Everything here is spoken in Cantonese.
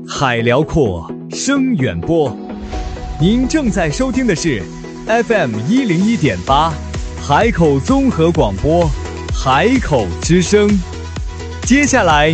海辽阔，声远播。您正在收听的是 FM101.8海口综合广播，海口之声。接下来